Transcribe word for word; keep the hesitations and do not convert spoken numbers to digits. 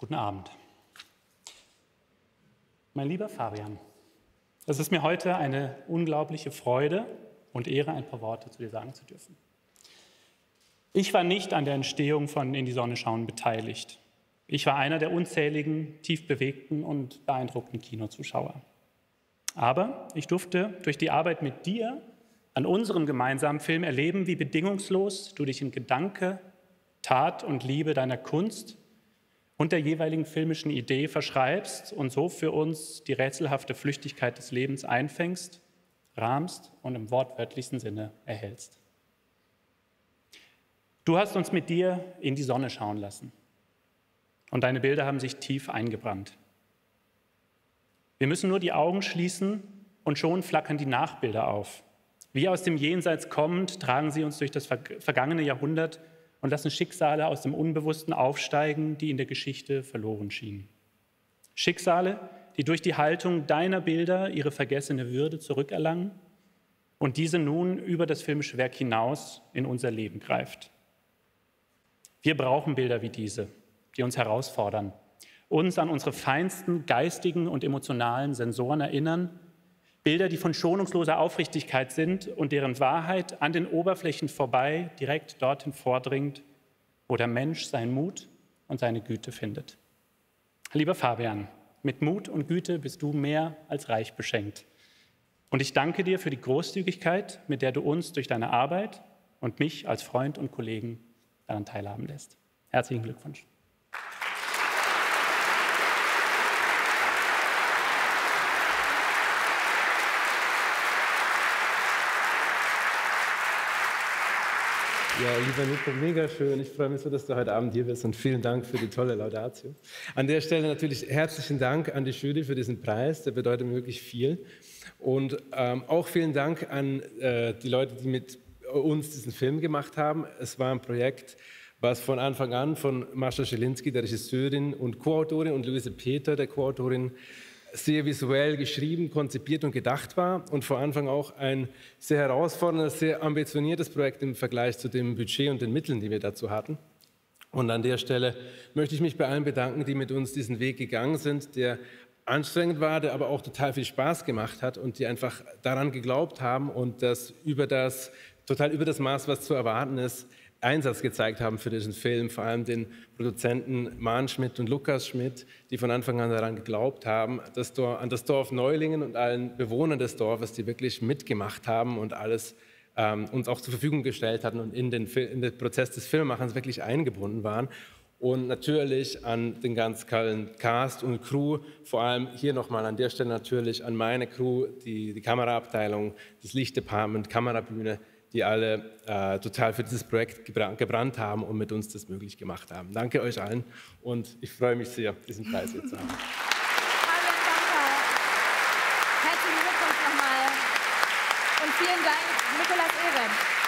Guten Abend. Mein lieber Fabian, es ist mir heute eine unglaubliche Freude und Ehre, ein paar Worte zu dir sagen zu dürfen. Ich war nicht an der Entstehung von In die Sonne schauen beteiligt. Ich war einer der unzähligen, tief bewegten und beeindruckten Kinozuschauer. Aber ich durfte durch die Arbeit mit dir an unserem gemeinsamen Film erleben, wie bedingungslos du dich in Gedanke, Tat und Liebe deiner Kunst und der jeweiligen filmischen Idee verschreibst und so für uns die rätselhafte Flüchtigkeit des Lebens einfängst, rahmst und im wortwörtlichsten Sinne erhältst. Du hast uns mit dir in die Sonne schauen lassen und deine Bilder haben sich tief eingebrannt. Wir müssen nur die Augen schließen und schon flackern die Nachbilder auf. Wie aus dem Jenseits kommend tragen sie uns durch das vergangene Jahrhundert und lassen Schicksale aus dem Unbewussten aufsteigen, die in der Geschichte verloren schienen. Schicksale, die durch die Haltung deiner Bilder ihre vergessene Würde zurückerlangen und diese nun über das filmische Werk hinaus in unser Leben greift. Wir brauchen Bilder wie diese, die uns herausfordern, uns an unsere feinsten geistigen und emotionalen Sensoren erinnern, Bilder, die von schonungsloser Aufrichtigkeit sind und deren Wahrheit an den Oberflächen vorbei direkt dorthin vordringt, wo der Mensch seinen Mut und seine Güte findet. Lieber Fabian, mit Mut und Güte bist du mehr als reich beschenkt. Und ich danke dir für die Großzügigkeit, mit der du uns durch deine Arbeit und mich als Freund und Kollegen daran teilhaben lässt. Herzlichen Glückwunsch. Ja, lieber Nico, mega schön. Ich freue mich so, dass du heute Abend hier bist und vielen Dank für die tolle Laudatio. An der Stelle natürlich herzlichen Dank an die Jury für diesen Preis, der bedeutet mir wirklich viel. Und ähm, auch vielen Dank an äh, die Leute, die mit uns diesen Film gemacht haben. Es war ein Projekt, was von Anfang an von Mascha Schelinski, der Regisseurin und Co-Autorin, und Luise Peter, der Co-Autorin, sehr visuell geschrieben, konzipiert und gedacht war und vor Anfang auch ein sehr herausforderndes, sehr ambitioniertes Projekt im Vergleich zu dem Budget und den Mitteln, die wir dazu hatten. Und an der Stelle möchte ich mich bei allen bedanken, die mit uns diesen Weg gegangen sind, der anstrengend war, der aber auch total viel Spaß gemacht hat und die einfach daran geglaubt haben und das über das, total über das Maß, was zu erwarten ist, Einsatz gezeigt haben für diesen Film, vor allem den Produzenten Maren Schmidt und Lukas Schmidt, die von Anfang an daran geglaubt haben, das Dorf, an das Dorf Neulingen und allen Bewohnern des Dorfes, die wirklich mitgemacht haben und alles ähm, uns auch zur Verfügung gestellt hatten und in den, in den Prozess des Filmemachens wirklich eingebunden waren. Und natürlich an den ganz tollen Cast und Crew, vor allem hier nochmal an der Stelle natürlich an meine Crew, die, die Kameraabteilung, das Lichtdepartment, Kamerabühne, die alle äh, total für dieses Projekt gebrannt haben und mit uns das möglich gemacht haben. Danke euch allen und ich freue mich sehr, diesen Preis hier zu haben. Fabian, danke. Herzlichen Glückwunsch nochmal und vielen Dank, Nicolas Ehrendt.